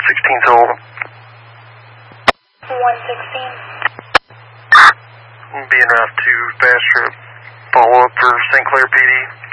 116 total. 116. Being route to fast trip. Follow up for St. Clair PD.